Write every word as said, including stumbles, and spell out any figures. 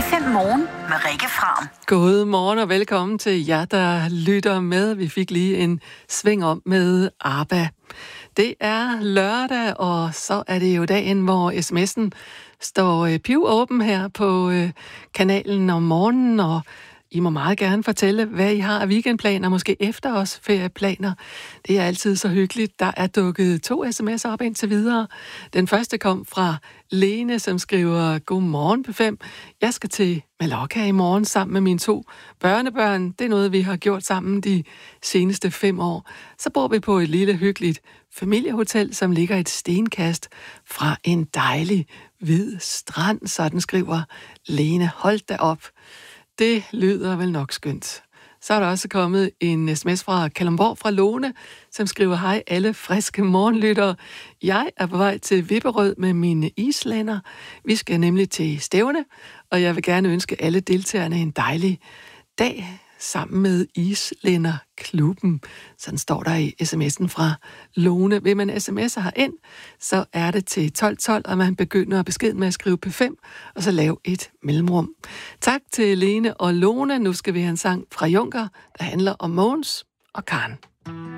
fem Morgen med Rikke Fram. God morgen og velkommen til jer, der lytter med. Vi fik lige en sving om med ABBA. Det er lørdag, og så er det jo dagen, hvor sms'en står pivåben her på kanalen om morgenen, og I må meget gerne fortælle, hvad I har af weekendplaner, måske efter os ferieplaner. Det er altid så hyggeligt. Der er dukket to sms'er op indtil videre. Den første kom fra Lene, som skriver: Godmorgen P fem. Jeg skal til Mallorca i morgen sammen med mine to børnebørn. Det er noget, vi har gjort sammen de seneste fem år. Så bor vi på et lille hyggeligt familiehotel, som ligger et stenkast fra en dejlig hvid strand. Sådan skriver Lene. Hold da op. Det lyder vel nok skønt. Så er der også kommet en sms fra Kalundborg fra Lone, som skriver: Hej alle friske morgenlyttere. Jeg er på vej til Vipperød med mine islænder. Vi skal nemlig til stævne, og jeg vil gerne ønske alle deltagerne en dejlig dag sammen med Islænderklubben. Sådan står der i sms'en fra Lone. Vil man sms'er herind, så er det til tolv tolv, og man begynder beskeden med at skrive P fem, og så lave et mellemrum. Tak til Lene og Lone. Nu skal vi have en sang fra Junker, der handler om Mogens og Karen.